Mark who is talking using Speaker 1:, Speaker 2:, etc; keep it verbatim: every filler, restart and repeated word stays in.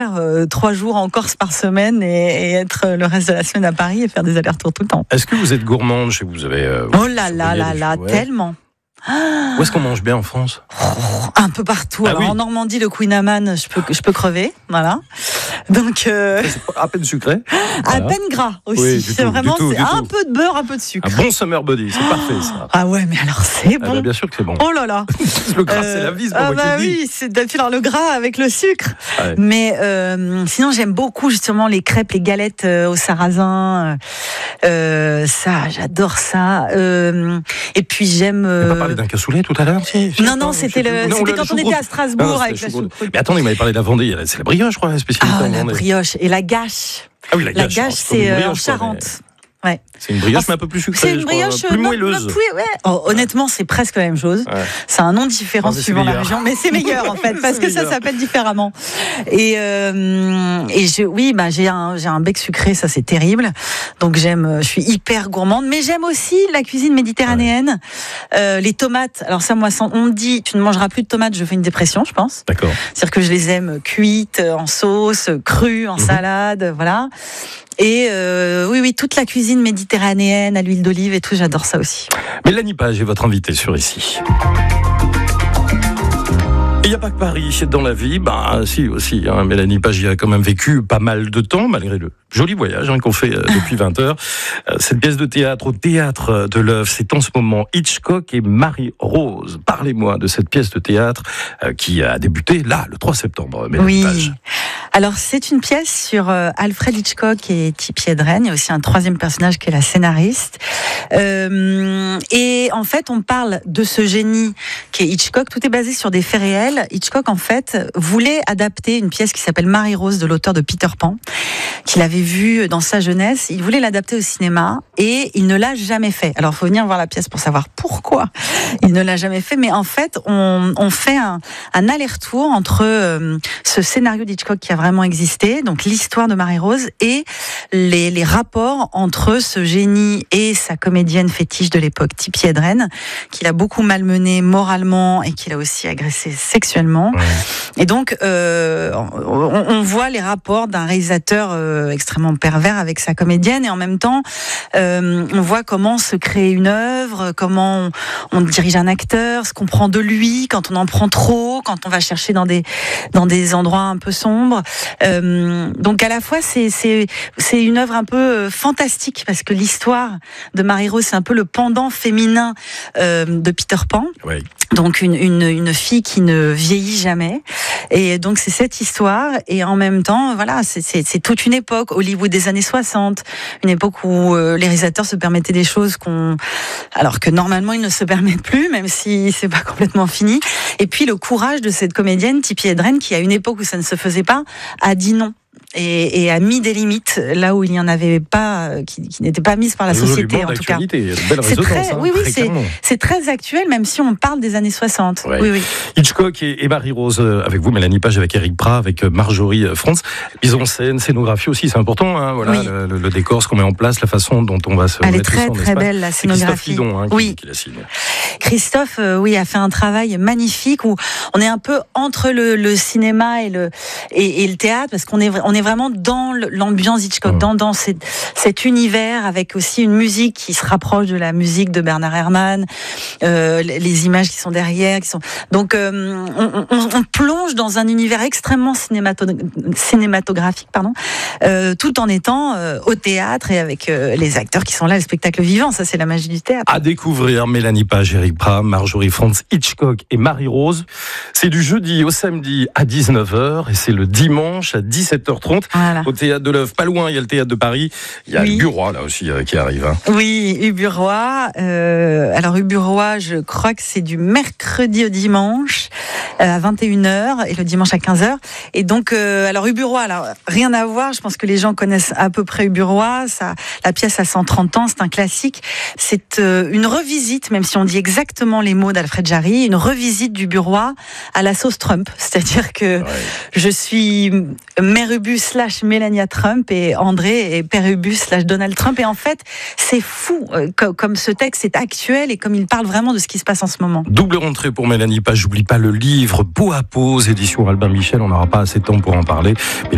Speaker 1: Euh, trois jours en Corse par semaine et, et être le reste de la semaine à Paris et faire des allers-retours tout le temps.
Speaker 2: Est-ce que vous êtes gourmande chez vous, vous avez, euh,
Speaker 1: Oh là là là là,
Speaker 2: ouais.
Speaker 1: tellement.
Speaker 2: Où est-ce qu'on mange bien en France?
Speaker 1: Un peu partout.
Speaker 2: Ah
Speaker 1: Alors,
Speaker 2: oui.
Speaker 1: en Normandie, le Queen Amman, je peux, je peux crever. Voilà. Donc, euh,
Speaker 2: C'est à peine sucré.
Speaker 1: à
Speaker 2: Voilà.
Speaker 1: peine gras aussi.
Speaker 2: Oui, du
Speaker 1: c'est
Speaker 2: tout,
Speaker 1: vraiment
Speaker 2: du tout,
Speaker 1: c'est
Speaker 2: du
Speaker 1: un
Speaker 2: tout.
Speaker 1: peu de beurre, un peu de sucre.
Speaker 2: Un bon summer body, c'est parfait ça.
Speaker 1: Ah ouais, mais alors c'est
Speaker 2: Ah
Speaker 1: bon.
Speaker 2: bah, bien sûr que c'est bon.
Speaker 1: Oh là là.
Speaker 2: Le gras,
Speaker 1: Euh,
Speaker 2: c'est la vie, c'est pas
Speaker 1: ah
Speaker 2: moi
Speaker 1: bah
Speaker 2: qui le dis.
Speaker 1: oui, c'est d'appuyer dans le gras avec le sucre.
Speaker 2: Ouais.
Speaker 1: Mais euh, sinon, j'aime beaucoup justement les crêpes, les galettes euh, au sarrasin. Euh, ça, j'adore ça. Euh, et puis j'aime.
Speaker 2: On
Speaker 1: euh,
Speaker 2: n'a pas parlé d'un cassoulet tout à l'heure si, je sais
Speaker 1: Non,
Speaker 2: pas,
Speaker 1: non,
Speaker 2: je
Speaker 1: c'était
Speaker 2: sais
Speaker 1: le,
Speaker 2: plus. Non,
Speaker 1: c'était
Speaker 2: le-
Speaker 1: quand
Speaker 2: le
Speaker 1: on était
Speaker 2: choucroute.
Speaker 1: à Strasbourg
Speaker 2: Ah,
Speaker 1: avec
Speaker 2: c'était
Speaker 1: la
Speaker 2: le choucroute.
Speaker 1: choucroute.
Speaker 2: Mais attendez, il m'avait parlé de la Vendée, c'est la brioche, je crois, la spécialité
Speaker 1: Ah,
Speaker 2: en
Speaker 1: la
Speaker 2: Vendée.
Speaker 1: brioche et la gâche.
Speaker 2: Ah oui, la
Speaker 1: La
Speaker 2: gâche.
Speaker 1: gâche,
Speaker 2: c'est comme
Speaker 1: c'est
Speaker 2: une
Speaker 1: euh, en
Speaker 2: brioche, quoi,
Speaker 1: Charente.
Speaker 2: mais
Speaker 1: Ouais.
Speaker 2: C'est une brioche,
Speaker 1: Oh,
Speaker 2: mais un peu plus sucrée,
Speaker 1: C'est une
Speaker 2: je crois,
Speaker 1: brioche
Speaker 2: plus
Speaker 1: non,
Speaker 2: moelleuse.
Speaker 1: non, plus, ouais. Oh, honnêtement, c'est presque la même chose.
Speaker 2: Ouais.
Speaker 1: C'est un nom différent
Speaker 2: Ah, mais c'est
Speaker 1: suivant la
Speaker 2: meilleur.
Speaker 1: région, mais c'est meilleur en fait parce
Speaker 2: C'est
Speaker 1: que ça
Speaker 2: meilleur.
Speaker 1: s'appelle différemment. Et euh, et je, oui, bah j'ai un j'ai un bec sucré, ça c'est terrible. Donc j'aime, je suis hyper gourmande, mais j'aime aussi la cuisine méditerranéenne. Euh, les tomates. Alors ça, moi, sans- on me dit, tu ne mangeras plus de tomates, je fais une dépression, je pense.
Speaker 2: D'accord.
Speaker 1: C'est-à-dire que je les aime cuites, en sauce, crues, en
Speaker 2: Mhm.
Speaker 1: salade, voilà. Et euh, oui, oui, toute la cuisine méditerranéenne à l'huile d'olive et tout, j'adore ça aussi.
Speaker 2: Mélanie Page est votre invitée sur Ici. Il n'y a pas que Paris dans la vie, bah si aussi. Hein, Mélanie Page y a quand même vécu pas mal de temps, malgré le joli voyage hein, qu'on fait euh, depuis vingt heures. Euh, cette pièce de théâtre au Théâtre de l'Œuvre, c'est en ce moment Hitchcock et Marie-Rose. Parlez-moi de cette pièce de théâtre euh, qui a débuté là, le trois septembre, Mélanie
Speaker 1: Oui.
Speaker 2: Page.
Speaker 1: Alors, c'est une pièce sur euh, Alfred Hitchcock et Tippi Hedren. Il y a aussi un troisième personnage qui est la scénariste. Euh, et en fait, on parle de ce génie qui est Hitchcock. Tout est basé sur des faits réels. Hitchcock, en fait, voulait adapter une pièce qui s'appelle Marie-Rose de l'auteur de Peter Pan, qu'il avait vu dans sa jeunesse. Il voulait l'adapter au cinéma et il ne l'a jamais fait. Alors, il faut venir voir la pièce pour savoir pourquoi il ne l'a jamais fait. Mais en fait, on, on fait un, un aller-retour entre euh, ce scénario d'Hitchcock qui a vraiment existé, donc l'histoire de Marie-Rose, et les, les rapports entre ce génie et sa comédienne fétiche de l'époque, Tippi Hedren, qu'il a beaucoup malmené moralement et qu'il a aussi agressé sexuellement.
Speaker 2: Ouais.
Speaker 1: Et donc, euh, on, on voit les rapports d'un réalisateur euh, extrêmement pervers avec sa comédienne, et en même temps, euh, on voit comment se crée une œuvre, comment on, on dirige un acteur, ce qu'on prend de lui, quand on en prend trop, quand on va chercher dans des dans des endroits un peu sombres. Euh, donc à la fois, c'est c'est c'est une œuvre un peu euh, fantastique parce que l'histoire de Marie-Rose, c'est un peu le pendant féminin euh, de Peter Pan.
Speaker 2: Oui.
Speaker 1: Donc une, une, une fille qui ne vieillit jamais, et donc c'est cette histoire, et en même temps voilà, c'est, c'est, c'est toute une époque, Hollywood des années soixante, une époque où euh, les réalisateurs se permettaient des choses qu'on, alors que normalement ils ne se permettent plus, même si c'est pas complètement fini. Et puis le courage de cette comédienne Tippi Hedren, qui à une époque où ça ne se faisait pas a dit non. Et, et a mis des limites là où il n'y en avait pas, qui, qui n'étaient pas mises par la société en tout cas.
Speaker 2: Il y a de belles
Speaker 1: C'est
Speaker 2: résonances,
Speaker 1: très,
Speaker 2: hein,
Speaker 1: oui, oui,
Speaker 2: très
Speaker 1: c'est,
Speaker 2: clairement.
Speaker 1: c'est très actuel, même si on parle des années soixante.
Speaker 2: Ouais.
Speaker 1: Oui, oui.
Speaker 2: Hitchcock et, et Marie-Rose, euh, avec vous, Mélanie Page, avec Eric Prat, avec euh, Marjorie euh, Frantz. Mise en scène, scénographie aussi, c'est important. Hein, voilà,
Speaker 1: Oui.
Speaker 2: le, le, le décor, ce qu'on met en place, la façon dont on va se
Speaker 1: Elle est
Speaker 2: mettre
Speaker 1: très,
Speaker 2: ça en
Speaker 1: très
Speaker 2: espace.
Speaker 1: belle, la
Speaker 2: C'est Christophe
Speaker 1: scénographie.
Speaker 2: Lidon hein, qui,
Speaker 1: Oui.
Speaker 2: qui la signe.
Speaker 1: Christophe, euh, oui, a fait un travail magnifique où on est un peu entre le, le cinéma et le et, et le théâtre, parce qu'on est on est vraiment dans l'ambiance Hitchcock,
Speaker 2: Mmh.
Speaker 1: dans dans cette, cet univers, avec aussi une musique qui se rapproche de la musique de Bernard Herrmann, euh, les, les images qui sont derrière, qui sont donc euh, on, on, on plonge dans un univers extrêmement cinémato, cinématographique, pardon, euh, tout en étant euh, au théâtre et avec euh, les acteurs qui sont là, le spectacle vivant. Ça, c'est la magie du théâtre.
Speaker 2: À découvrir Mélanie Page, Eric Prat, Marjorie Frantz, Hitchcock et Marie-Rose. C'est du jeudi au samedi à dix-neuf heures et c'est le dimanche à dix-sept heures trente
Speaker 1: Voilà.
Speaker 2: au Théâtre de l'Œuvre. Pas loin, il y a le Théâtre de Paris. Il y a
Speaker 1: Oui.
Speaker 2: le Bureau là aussi euh, qui arrive. Hein.
Speaker 1: Oui, Uburois. Euh, alors Uburois, je crois que c'est du mercredi au dimanche euh, à vingt et une heures et le dimanche à quinze heures. Et donc, euh, alors Uburois, alors rien à voir. Je pense que les gens connaissent à peu près Uburois. Ça, la pièce a cent trente ans, c'est un classique. C'est euh, une revisite, même si on dit exactement les mots d'Alfred Jarry, une revisite du Bureau à la sauce Trump. C'est-à-dire que
Speaker 2: Ouais.
Speaker 1: je suis Mère Ubu slash Melania Trump et André est Père Ubu slash Donald Trump. Et en fait, c'est fou euh, comme, comme ce texte est actuel et comme il parle vraiment de ce qui se passe en ce moment.
Speaker 2: Double rentrée pour Mélanie Page. J'oublie pas le livre Peau à peau, édition Albin Michel. On n'aura pas assez de temps pour en parler. Mais